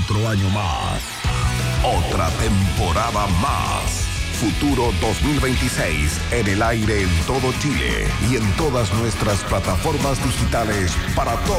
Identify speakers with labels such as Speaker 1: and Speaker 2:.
Speaker 1: otro año más. Otra temporada más. Futuro 2026 en el aire en todo Chile y en todas nuestras plataformas digitales para todos.